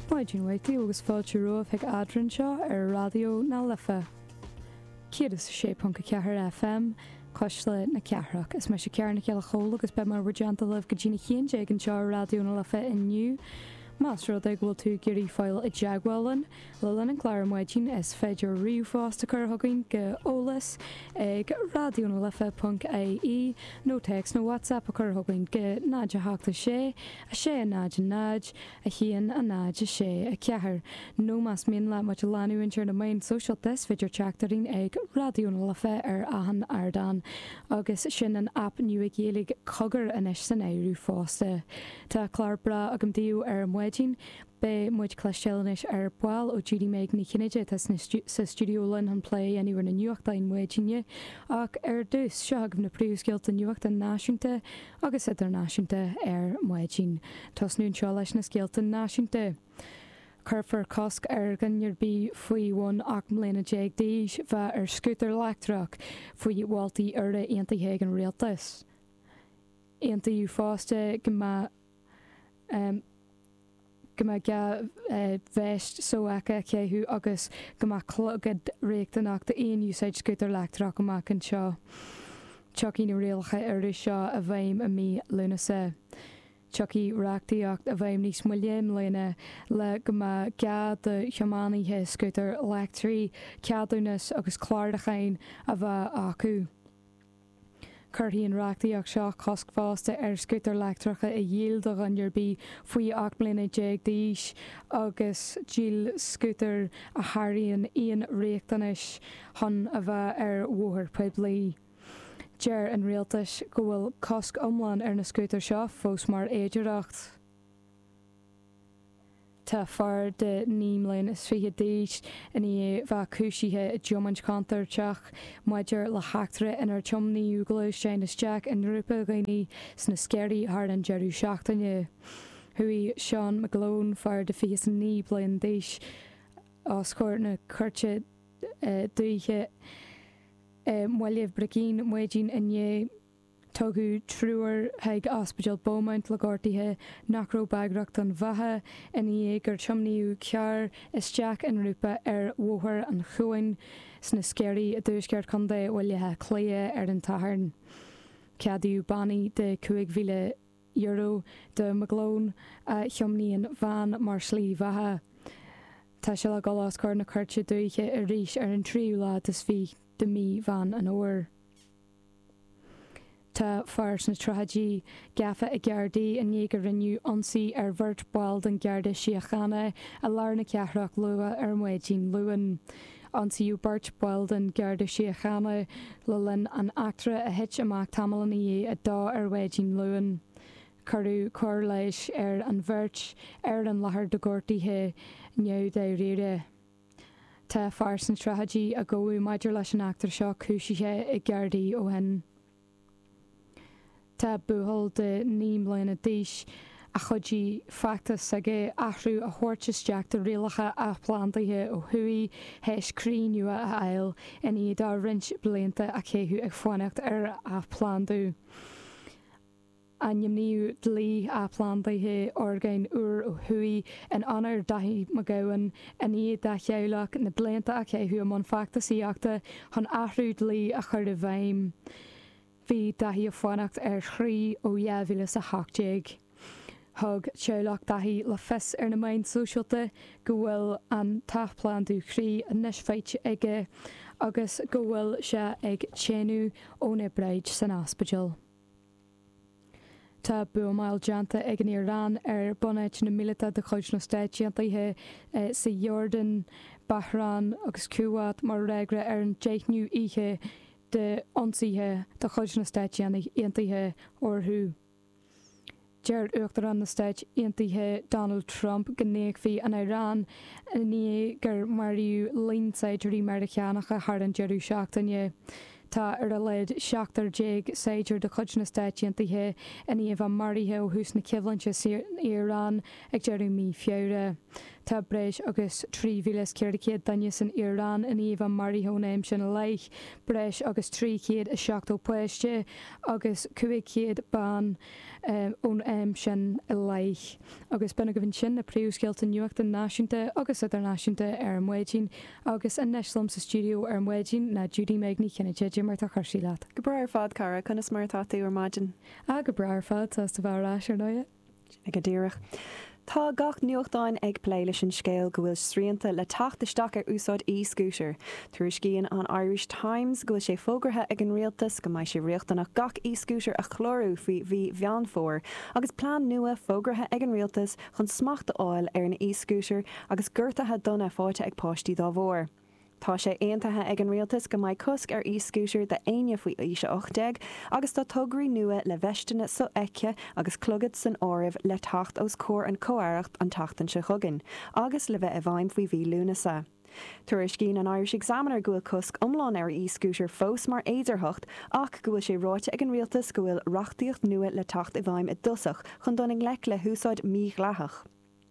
Maidin Wakeley agus fáilte roimh ag adran seo ar radio na lifa. Ciad is 6.4 FM, coisle na cearach. Is me sé cear na ceala chola agus be mar rujanta leh go dtína chéan ag an seo radio na lifa inniu. Más rud ag bhfuil tú gurí fáil i deaghálan, lelan an chláir maidin is féidir riú fásta chur thugainn go ólas ag radionalifa.ie nó text nó WhatsApp a chur thugainn go 986 a 6 a chéan a 9 a ceathair. nó más mion le muid leanú intir na main social test féidir teachtarín ag radionalifa ar ahan ardan agus sin an app nu ag dhéalaigh cogur inis san éirú fásta. Tá chláir bra agam díú ar Maidin, be muid cleistealanis ar bháil ó Judy Meg ní chinide sa studiolan an play anywhere na nuachta in Maidinne ach ar dús seo agam na príomhscéalta nuachta náisiúnta agus idirnáisiúnta ar Maidin. Tás nún seo leis na scéalta náisiúnta. Curfar cosc ar gannearbí faoi 1 mbliana déag díos bheit ar scútar leachtrach faoi bháltaí arda aontaithe an réaltas. Aontaí fásta go ga bheist sóacha chéú agus go clogad réachtanach de aon úsáid scútar leachtrach amach an seo. Tuí na réalcha ar seo a bhaim a mí lunasa. Tuí reachtaíocht a bhaim níos muléim léine le go ga de cheamáníthe scútar leachtrií ceadúnas agus chláirdachain a bheith acu. Curthaíonn reachtaíocht seo cosc fásta ar scútar leachtracha a dhéal do gannearbí faoi 8 mbliana déag díos agus díal scútar a tharaíonn aon réachtanis chun a bheith ar mhóthar poiblí. Deir an réaltas go bhfuil cosc iomlán ar na scútar seo fós mar éidireacht. Tá fear de 9 mbliana is 20 díos in bheith cúisithe Diomant Cantarteach maidir le heachtra inar tiomnaí úgla sé isteach an rúpa gaoine sna scéirí thar an deirú seachtaine. Thuí Sean McGlone fear de 29 bliana díos as chuir na chuirte dúithe muileh bricín Maidin inné tugu trúir ag Ospidal Beaumont le gortaithe nachró bagracht an bhathe in gur tiomnaíú cear isteach an rúpa ar mhóthar an chuain sna scéirí a dúsceart chundé bhfuilthe cléie ar an tathairn. Ceadú bannaí de €2,000 de McGlone a thiomnaíonn bhean mar slí bhathe. Tá se le galás chuir na chuirte dúithe a ríis ar an tríú lá is bhí de mí bhean an óir. Tá fars na tragédí gafa a Gardaí a négur rinneú ansaí ar bhirt báil an Garda Síochána a lárna ceathraach lua ar Maidin luan. Ansaíú Bart báil an Garda Síochána le linn an actra a hit amach tamalaní a dá ar Maidin luan. Curú cór leis ar an bhirt ar an láthair do gortaithe neu de riire. Tá fars na tragédí a ggóú maidir leis an actar seo cúisithe i Gardaí ó hen. Tá buhol de 9 mbliana díos a chudí factas aige athrú a thuirteisteach de rialacha a plantaithe ó thuí heis crí nua a eil in iad dá rint blianta a chéthú ag fáineacht ar a planú. Animníú dlí a plantaithe orgain uair ó thuí an anar daithí me gohan in iad de cheolach na blianta a chéthú am an factasíachta chun athrú dlí a chur a bhaim. Bhí daithí a fáineacht ar chrí ó 2018. Thug teolach daithí le fis ar na main sosialta go bhfuil an taithplanú chrí a níos féite aige agus go bhfuil se ag téanú ó na breid san Ospidal. Tá buamáil deanta ag an Iorán ar bunaid na míleta de chuid na stáitiantaithe sa Jordan, Bahrain agus Kuwait mar réigra ar an deithniú ihe de onsaithe de chuid na stáitiantaithe orthú. Deir uachtar an na stáit aontaithe Donald Trump gnéic an Iorán ní gur mariú líonsaidirí mar a cheannacha thar an deirú seachtaine. Tá ar a leid 7 séidir de chuid na stáitiantaithe in bh marithe ó hús na cibhlannte Iorán ag deirú mí feabhra. Tá breis agus 3,000 daine san Iran in íomh maríthónéim sin leich breis agus 3,700 puiste agus 500 ban ón aim sin leich. Agus bena go bhín sin na príomhscéalta nuachta náisiúnta agus idirnáisiúnta ar an muidín agus an neislam sa stúdio ar an muidín na Judy Magni Kennedy mar tá chuirsí leat. Go brair fad cara chunas mar tátaí ar maidin. A go brair fad as do bhráis ar nóide. Ag a ddíireach. Tá gach nuachtáin ag plé leis an scéal go bhfuil sríanta le taisteach ar úsáid e-scooter. Tuair cían an Irish Times go bhfuil sé fógrathe ag an rialtas go mbeidh sé riochtanach gach e-scooter a chlórú faoi bhí bhean fór, agus plán nua fógrathe ag an rialtas chun smacht áil ar an e-scooter agus gcuirtathe donna fáte ag páistí dá bhór. Tá sé aontathe ag an rialtas go mbeidh cosc ar e-scooter de aine faoi oíse 80 agus tá tugraí nua le bheistena so aice agus clogad san áibh le tacht os cór an comhaircht an tachtan se chugan, agus le bheith a bhaim faoi bhí lúnasa. Tuair cín an Irish Examiner go bhfuil cosc omláin ar e-scooter fós mar éidirthacht ach go bhfuil sé ráite ag an rialtas go bhfuil reachtaíocht nua le tacht i bhaim i dosach chun donning lech le húsáid míghleathach.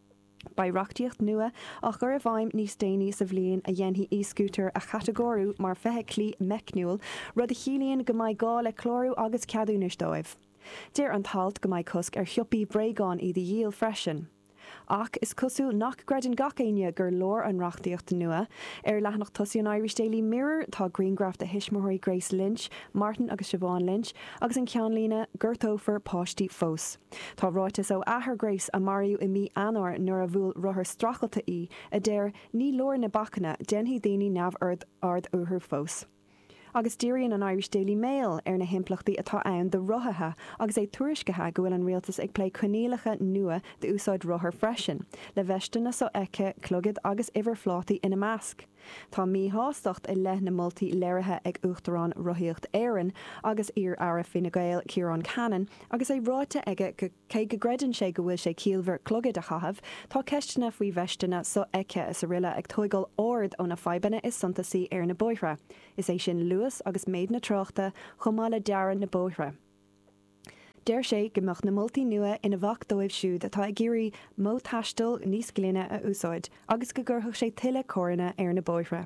Ba reachtaíocht nua ach gur a bhaim níos déanaí sa bhliain a dhéanaí e-scooter a chategóriú mar fethe clí mecniúil rud a chiallaíonn go mbeidh gá le chlórú agus ceadúnis dóibh. Déir an talt go mbeidh cosc ar thioppaí bréagáin iad díal freisin. Ach is cosú nach greidir gacéine gur leor an reachtaíocht nua ar leathnach tosaí an Irish Daily Mirror tá Greengraft a hisismóirí Grace Lynch, Martin agus Siobhan Lynch agus an ceanlína Gurtófer páistí fós. Tá ráitas ó ahar Grace a mariú i mí anar nuair a bhfuil ruthair strachalta í a déir ní leor na bachanna denhí daoine neamh ard uthar fós. Agus díríonn an Irish Daily Mail ar na himplachtaí atá ann de rothathe agus é tuairiscithe go bhfuil an rialtas ag plé conéalacha nua de úsáid rothair freisin, le bheistena so aice clogad agus ihar flátaí ina measc. Tá mí hástacht i le na moltaí léirithe ag uachtarrán rothaíocht éireann agus ar ara Fine Gael Ciarán Cannon agus é ráite aige cé go greidann sé go bhfuil sé ciallmhar clogad a chahabh, tá ceistena faoi bheistena so aice is a riile ag tógáil ord ó na faibanna is santasaí ar na bóithre. Is é sin luas agus méid na tráchta chomála dearan na bóithre. Déir sé go mbeadh na moltaí nua ina bhach dóibh siúd atá ag géirí mó taistil níos glíne a úsáid, agus go gurthach sé tuile córanna ar na bóithre.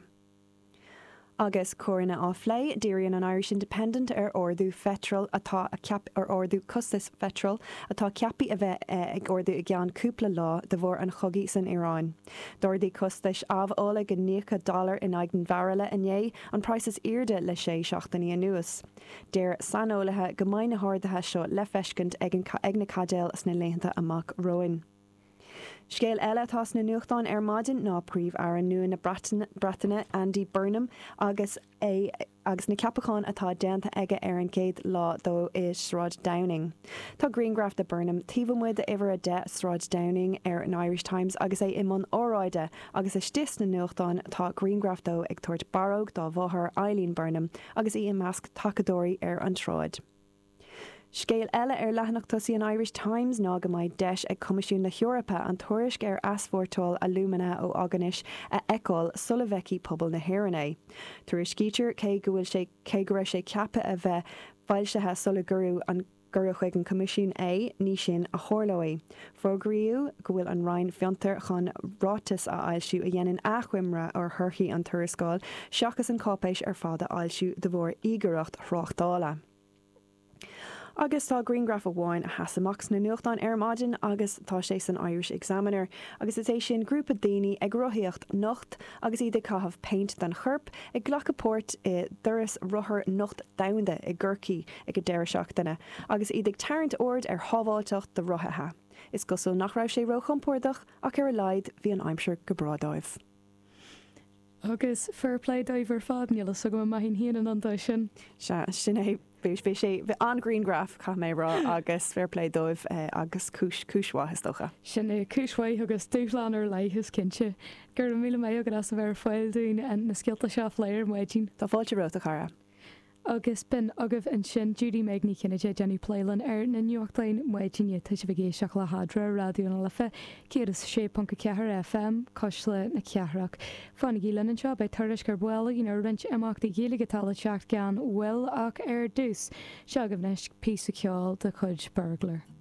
Agus córanna á phlé díríonn an Irish Independent ar ordú fetrol atá a ceap ar ordú costas fetrol atá ceapaí a bheith ag ordú i gceann cúpla lá de bhór an chogaí san Iráin. Dordaí costais ábhála go $9 in aigen bharala inné an prices irde le sé seachtaí anuas. Déir sanolaithe go mbeidh na háirdathe seo le feiscint ag na cadéil sna léanta amach roin. Scéal eile tá na nuachtáin ar maidin ná príomh ar an nua na Bretainine Andy Burnham agus na ceapacháin atá déanta aige ar an céad lá dó is Sráid Downing. Tá Greengraft a Burnham tíomhmuid a ihar a de Sráid Downing ar an Irish Times agus é imón óráide agus is stis na nuachtáin tá Greengraft dó ag tuairt baróg dá bmháthair Eileen Burnham agus í an measc tacadóirí ar an Sráid. Scéal eile ar leathnach tosaí an Irish Times ná go mbeidh deis ag Comisiún na Heorpa an tuairisc ar asmhórtáil a lumanna ó aganis a eicáil sulaveici pobal na hÉireanna. Tuair scítear cé go raibh sé ceapa a bheith bhailsethe sula gurú an gurú chuig an Comisiún é ní sin a chorlóí. Fógraíú go bhfuil an Ryan fiontar chun rátas a ailsiú a dhéanann achhuimre ar thurthaí an tuarascáil seachas an cápéis ar fád a ailsiú de bhór íogareacht thráchtála. Agus tá Greengraft a bháin a hasamach na nuachtáin ar maidin agus tá sé san Irish Examiner agus is é sin grúpa daoine ag rothaíocht nocht agus iad caithfh peint den churp ag ghlachapót I doras rothair nocht damhanda I ggurcaí ag go deir seachtainna agus iad ag tarrant ord ar hábháilteach de rothathe. Is gosú nach raibh sé rochampórdach ach ar a leid bhí an aimseir go brádáibh. Agus fairplay daibhar fad níla so go maithín híanaan an sin. Sin é bhí sé bheith an Greengraft cha mé rá agus fairplay dóibh agus cisháthas dócha. Sin é cishaid agus dúchláán ar leithas cinse. Gur mí mé agad as a bhar fáil dúin an na scialta seaf léir maidín. Tá fáilte rota chara. Agus bin agah an sin Judy Magni Kennedy Jenny Playlan ar na nuachtainn maidíine tuis bhgéiseach le hadra radioúna lefa céad is 6.4 FM cos le na ceathraach. Fanna gílan an seo bei tuiris gur bhil í ar rint amach de géala gotála teach gan bhfuil ach ar dús. Seagah neis pí ceáil de chud burglar.